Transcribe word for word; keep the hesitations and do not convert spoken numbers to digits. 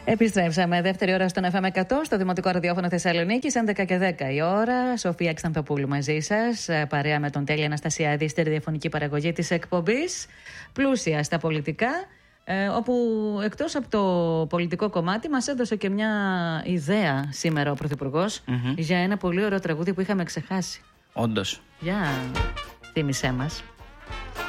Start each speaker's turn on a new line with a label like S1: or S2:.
S1: Επιστρέψαμε. Δεύτερη ώρα στον εφ εμ εκατό, στο Δημοτικό Ραδιόφωνο Θεσσαλονίκης, έντεκα και δέκα η ώρα. Σοφία Ξανθοπούλου μαζί σας, παρέα με τον Τέλη Αναστασιάδη στη ραδιοφωνική παραγωγή της εκπομπής. Πλούσια στα πολιτικά, όπου εκτός από το πολιτικό κομμάτι μας έδωσε και μια ιδέα σήμερα ο Πρωθυπουργός mm-hmm. για ένα πολύ ωραίο τραγούδι που είχαμε ξεχάσει.
S2: Όντως.
S1: Για θύμισέ μας.